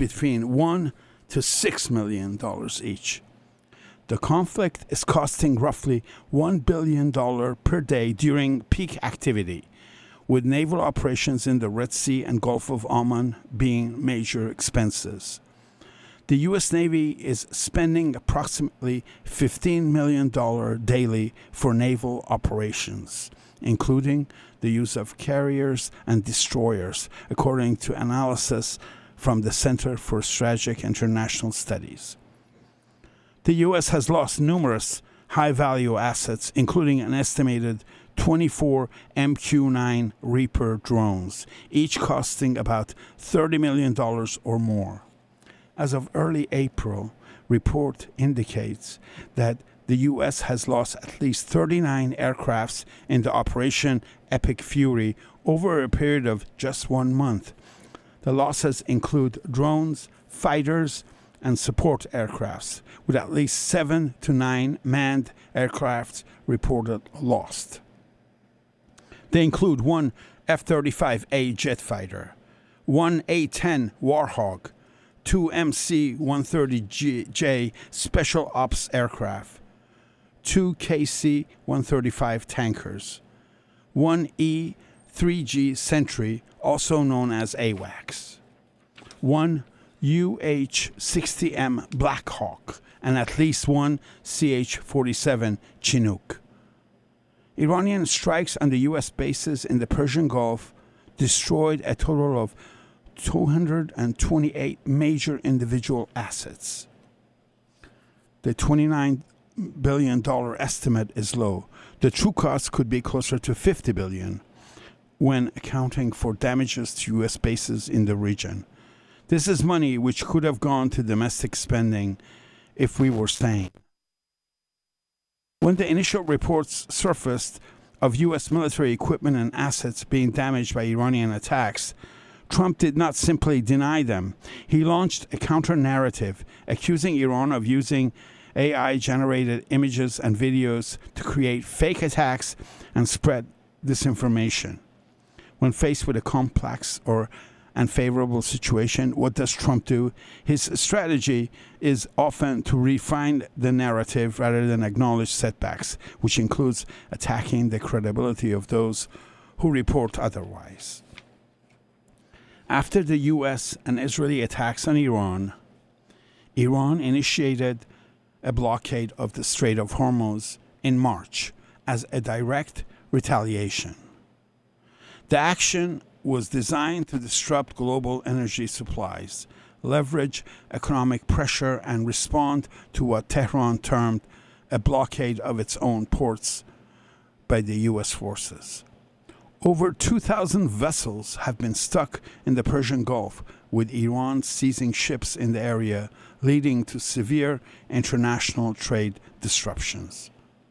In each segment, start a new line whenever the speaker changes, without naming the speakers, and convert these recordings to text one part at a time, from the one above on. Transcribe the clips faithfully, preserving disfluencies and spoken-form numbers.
between one to six million dollars each. The conflict is costing roughly one billion dollars per day during peak activity, with naval operations in the Red Sea and Gulf of Oman being major expenses. The U S Navy is spending approximately fifteen million dollars daily for naval operations, including the use of carriers and destroyers, according to analysis from the Center for Strategic International Studies. The U S has lost numerous high-value assets, including an estimated twenty-four M Q nine Reaper drones, each costing about thirty million dollars or more. As of early April, report indicates that the U S has lost at least thirty-nine aircrafts in the Operation Epic Fury over a period of just one month. The losses include drones, fighters, and support aircrafts, with at least seven to nine manned aircrafts reported lost. They include one F thirty-five A jet fighter, one A ten Warhawk, two M C one thirty J special ops aircraft, two K C one thirty-five tankers, one E three G Sentry, also known as AWACS, one U H sixty M Black Hawk, and at least one C H forty-seven Chinook. Iranian strikes on the U S bases in the Persian Gulf destroyed a total of two hundred twenty-eight major individual assets. The twenty-nine billion dollars estimate is low. The true cost could be closer to fifty billion dollars when accounting for damages to U S bases in the region. This is money which could have gone to domestic spending if we were staying. When the initial reports surfaced of U S military equipment and assets being damaged by Iranian attacks, Trump did not simply deny them. He launched a counter-narrative, accusing Iran of using A I-generated images and videos to create fake attacks and spread disinformation. When faced with a complex or unfavorable situation, what does Trump do? His strategy is often to refine the narrative rather than acknowledge setbacks, which includes attacking the credibility of those who report otherwise. After the U S and Israeli attacks on Iran, Iran initiated a blockade of the Strait of Hormuz in March as a direct retaliation. The action was designed to disrupt global energy supplies, leverage economic pressure, and respond to what Tehran termed a blockade of its own ports by the U S forces. Over two thousand vessels have been stuck in the Persian Gulf, with Iran seizing ships in the area, leading to severe international trade disruptions.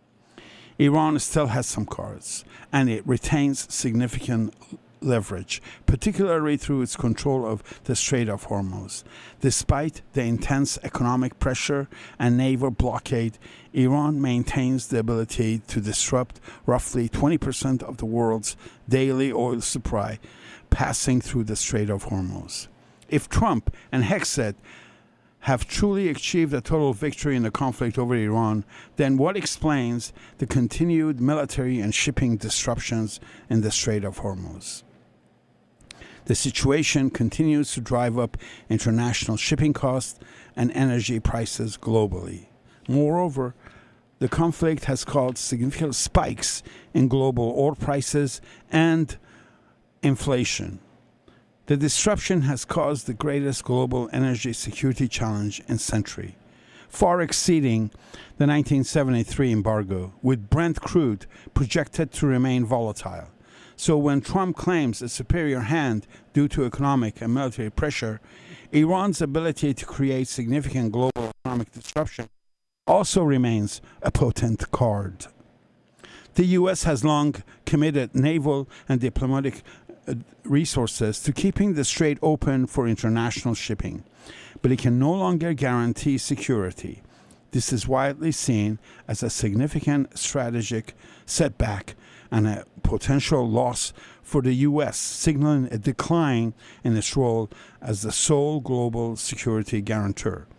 Iran still has some cards, and it retains significant leverage, particularly through its control of the Strait of Hormuz. Despite the intense economic pressure and naval blockade, Iran maintains the ability to disrupt roughly twenty percent of the world's daily oil supply passing through the Strait of Hormuz. If Trump and Hexet have truly achieved a total victory in the conflict over Iran, then what explains the continued military and shipping disruptions in the Strait of Hormuz? The situation continues to drive up international shipping costs and energy prices globally. Moreover, the conflict has caused significant spikes in global oil prices and inflation. The disruption has caused the greatest global energy security challenge in century, far exceeding the nineteen seventy-three embargo, with Brent crude projected to remain volatile. So when Trump claims a superior hand due to economic and military pressure, Iran's ability to create significant global economic disruption also remains a potent card. The U S has long committed naval and diplomatic resources to keeping the strait open for international shipping, but it can no longer guarantee security. This is widely seen as a significant strategic setback and a potential loss for the U S, signaling a decline in its role as the sole global security guarantor.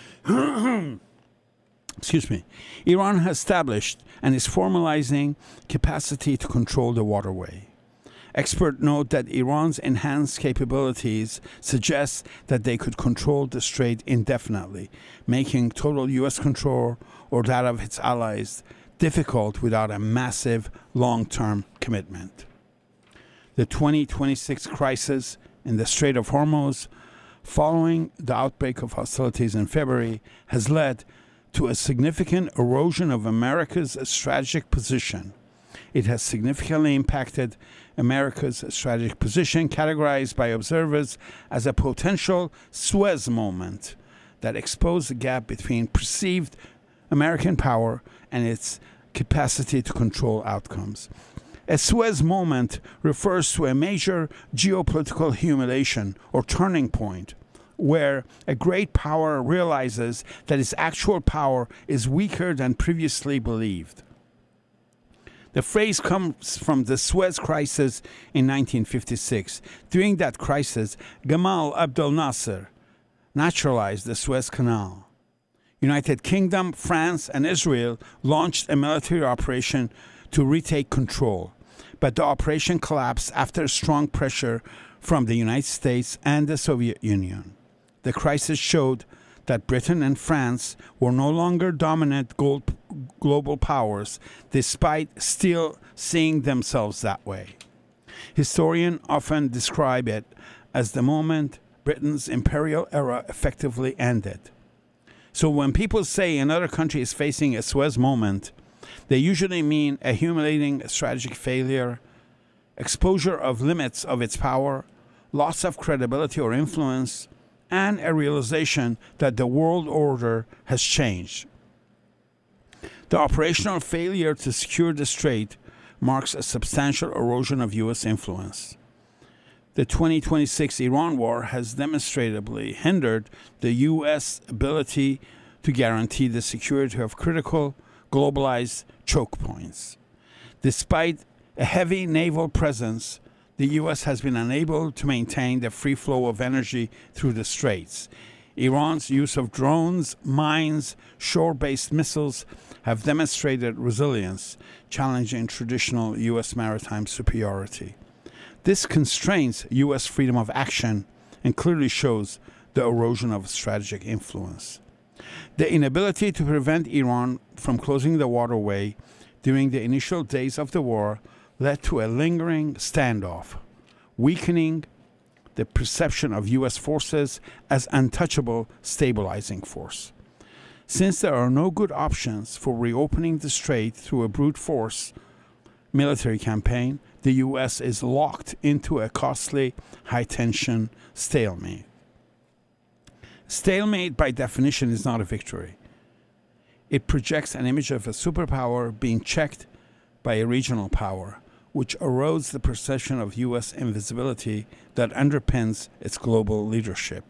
Excuse me. Iran has established and is formalizing capacity to control the waterway. Experts note that Iran's enhanced capabilities suggest that they could control the strait indefinitely, making total U S control or that of its allies difficult without a massive long-term commitment. The twenty twenty-six crisis in the Strait of Hormuz, following the outbreak of hostilities in February, has led to a significant erosion of America's strategic position. It has significantly impacted America's strategic position, categorized by observers as a potential Suez moment that exposed the gap between perceived American power and its capacity to control outcomes. A Suez moment refers to a major geopolitical humiliation or turning point, where a great power realizes that its actual power is weaker than previously believed. The phrase comes from the Suez Crisis in nineteen fifty-six. During that crisis, Gamal Abdel Nasser naturalized the Suez Canal. United Kingdom, France, and Israel launched a military operation to retake control, but the operation collapsed after strong pressure from the United States and the Soviet Union. The crisis showed that Britain and France were no longer dominant global powers, despite still seeing themselves that way. Historians often describe it as the moment Britain's imperial era effectively ended. So when people say another country is facing a Suez moment, they usually mean a humiliating strategic failure, exposure of limits of its power, loss of credibility or influence, and a realization that the world order has changed. The operational failure to secure the strait marks a substantial erosion of U S influence. The twenty twenty-six Iran war has demonstrably hindered the U S ability to guarantee the security of critical, globalized choke points. Despite a heavy naval presence, the U S has been unable to maintain the free flow of energy through the straits. Iran's use of drones, mines, shore-based missiles have demonstrated resilience, challenging traditional U S maritime superiority. This constrains U S freedom of action and clearly shows the erosion of strategic influence. The inability to prevent Iran from closing the waterway during the initial days of the war led to a lingering standoff, weakening the perception of U S forces as untouchable stabilizing force. Since there are no good options for reopening the strait through a brute force military campaign, the U S is locked into a costly, high-tension stalemate. Stalemate, by definition, is not a victory. It projects an image of a superpower being checked by a regional power, which erodes the perception of U S invisibility that underpins its global leadership.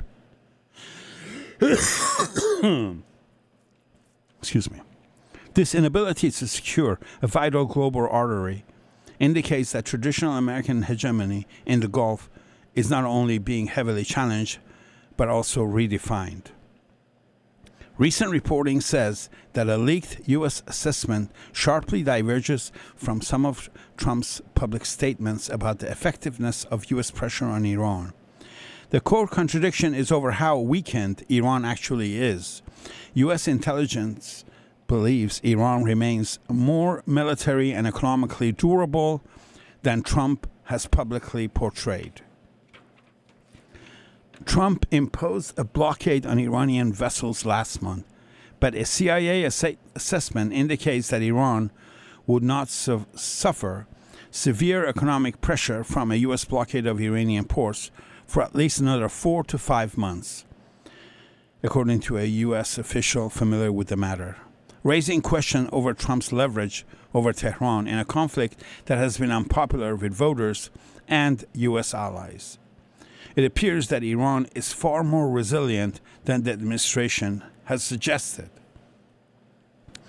Excuse me. This inability to secure a vital global artery indicates that traditional American hegemony in the Gulf is not only being heavily challenged, but also redefined. Recent reporting says that a leaked U S assessment sharply diverges from some of Trump's public statements about the effectiveness of U S pressure on Iran. The core contradiction is over how weakened Iran actually is. U S intelligence believes Iran remains more military and economically durable than Trump has publicly portrayed. Trump imposed a blockade on Iranian vessels last month, but a C I A ass- assessment indicates that Iran would not su- suffer severe economic pressure from a U S blockade of Iranian ports for at least another four to five months, according to a U S official familiar with the matter, raising question over Trump's leverage over Tehran in a conflict that has been unpopular with voters and U S allies. It appears that Iran is far more resilient than the administration has suggested.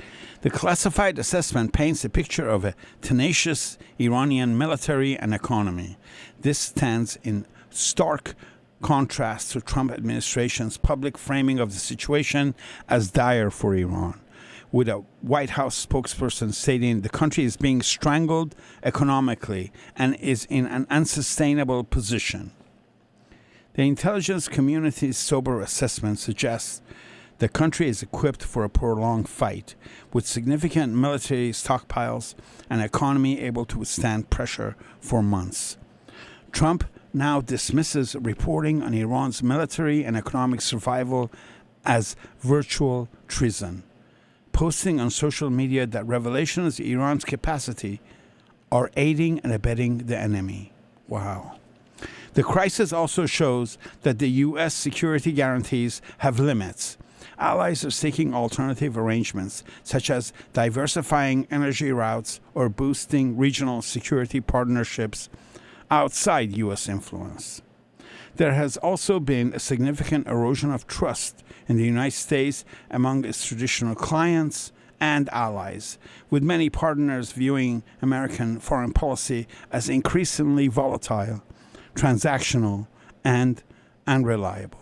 The classified assessment paints a picture of a tenacious Iranian military and economy. This stands in stark contrast to Trump administration's public framing of the situation as dire for Iran, with a White House spokesperson stating the country is being strangled economically and is in an unsustainable position. The intelligence community's sober assessment suggests the country is equipped for a prolonged fight, with significant military stockpiles and economy able to withstand pressure for months. Trump now dismisses reporting on Iran's military and economic survival as virtual treason, posting on social media that revelations of Iran's capacity are aiding and abetting the enemy. Wow. The crisis also shows that the U S security guarantees have limits. Allies are seeking alternative arrangements, such as diversifying energy routes or boosting regional security partnerships outside U S influence. There has also been a significant erosion of trust in the United States among its traditional clients and allies, with many partners viewing American foreign policy as increasingly volatile, transactional, and unreliable.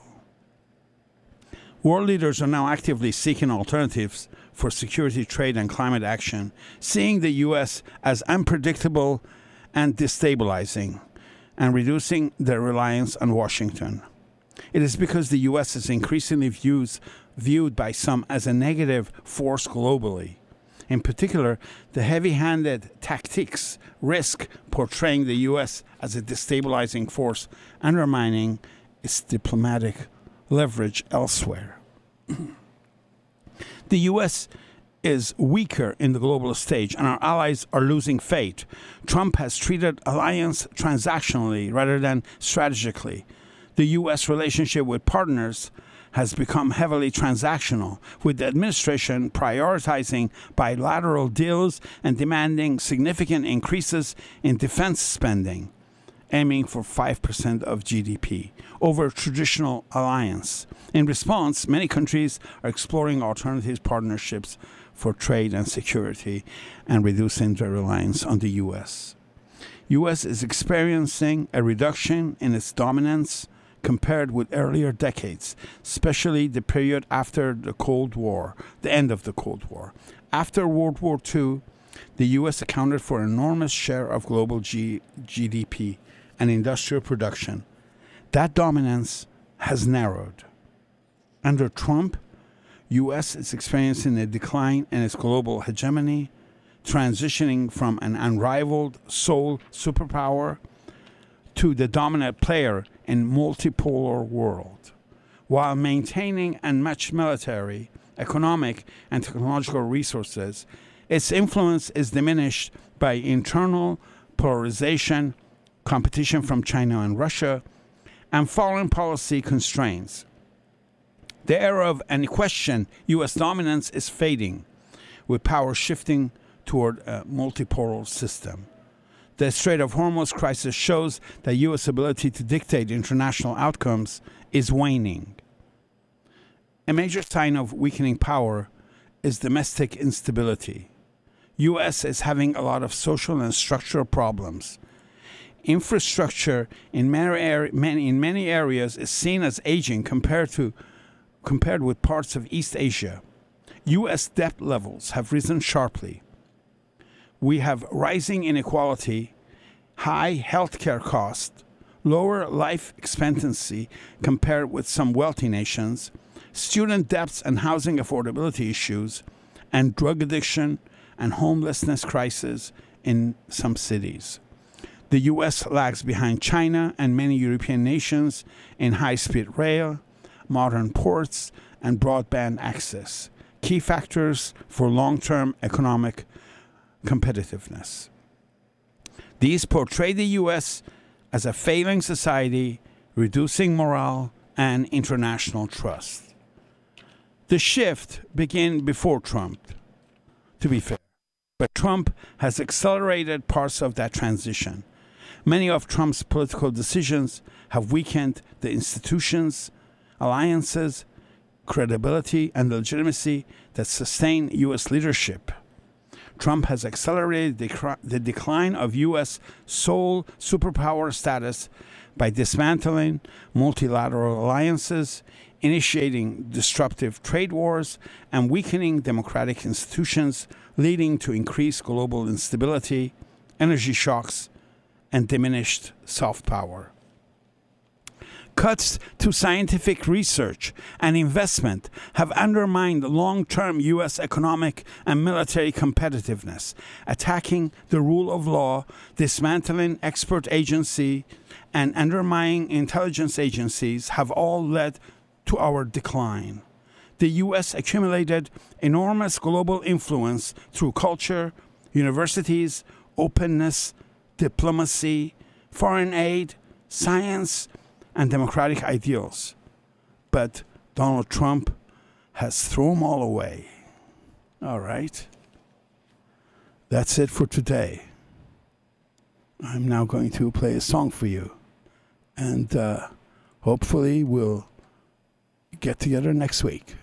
World leaders are now actively seeking alternatives for security, trade, and climate action, seeing the U S as unpredictable and destabilizing, and reducing their reliance on Washington. It is because the U S is increasingly views, viewed by some as a negative force globally. In particular, the heavy-handed tactics risk portraying the U S as a destabilizing force, undermining its diplomatic leverage elsewhere. The U S is weaker in the global stage, and our allies are losing faith. Trump has treated alliance transactionally rather than strategically. The U S relationship with partners has become heavily transactional, with the administration prioritizing bilateral deals and demanding significant increases in defense spending, aiming for five percent of G D P, over traditional alliance. In response, many countries are exploring alternative partnerships for trade and security and reducing their reliance on the U S. U S is experiencing a reduction in its dominance compared with earlier decades, especially the period after the Cold War, the end of the Cold War. After World War Two, the U S accounted for an enormous share of global G- GDP and industrial production. That dominance has narrowed. Under Trump, U S is experiencing a decline in its global hegemony, transitioning from an unrivaled sole superpower to the dominant player in multipolar world. While maintaining unmatched military, economic, and technological resources, its influence is diminished by internal polarization, competition from China and Russia, and foreign policy constraints. The era of unquestioned U S dominance is fading, with power shifting toward a multipolar system. The Strait of Hormuz crisis shows that U S ability to dictate international outcomes is waning. A major sign of weakening power is domestic instability. U S is having a lot of social and structural problems. Infrastructure in many, many, in many areas is seen as aging compared to compared with parts of East Asia. U S debt levels have risen sharply. We have rising inequality, high healthcare costs, lower life expectancy compared with some wealthy nations, student debts and housing affordability issues, and drug addiction and homelessness crisis in some cities. The U S lags behind China and many European nations in high-speed rail, modern ports, and broadband access, key factors for long-term economic competitiveness. These portray the U S as a failing society, reducing morale and international trust. The shift began before Trump, to be fair, but Trump has accelerated parts of that transition. Many of Trump's political decisions have weakened the institutions, alliances, credibility, and legitimacy that sustain U S leadership. Trump has accelerated the, the decline of U S sole superpower status by dismantling multilateral alliances, initiating disruptive trade wars, and weakening democratic institutions, leading to increased global instability, energy shocks, and diminished soft power. Cuts to scientific research and investment have undermined long-term U S economic and military competitiveness, attacking the rule of law, dismantling expert agency, and undermining intelligence agencies have all led to our decline. The U S accumulated enormous global influence through culture, universities, openness, diplomacy, foreign aid, science, and democratic ideals. But Donald Trump has thrown them all away. All right. That's it for today. I'm now going to play a song for you. And uh, hopefully we'll get together next week.